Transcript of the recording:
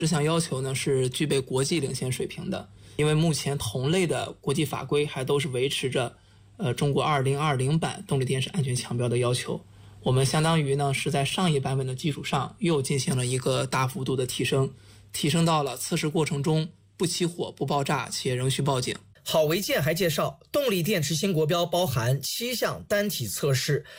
这项要求呢是具备国际领先水平的，因为目前同类的国际法规还都是维持着中国2020版动力电池安全强标的要求。我们相当于呢是在上一版本的基础上又进行了一个大幅度的提升到了测试过程中不起火、不爆炸且仍需报警。 郝维建还介绍，动力电池新国标包含7项单体测试，